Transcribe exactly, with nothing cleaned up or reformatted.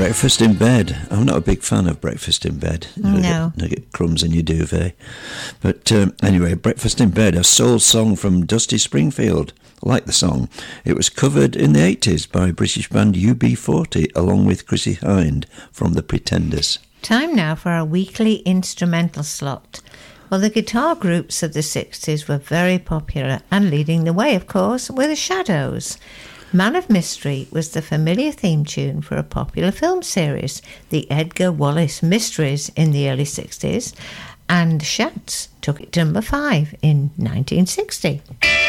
Breakfast in Bed. I'm not a big fan of Breakfast in Bed. You know, No. You get crumbs in your duvet. But um, anyway, Breakfast in Bed, a soul song from Dusty Springfield. I like the song. It was covered in the eighties by British band U B forty along with Chrissie Hynde from The Pretenders. Time now for our weekly instrumental slot. Well, the guitar groups of the sixties were very popular, and leading the way, of course, were the Shadows. Man of Mystery was the familiar theme tune for a popular film series, the Edgar Wallace Mysteries, in the early sixties, and Schatz took it to number five in nineteen sixty.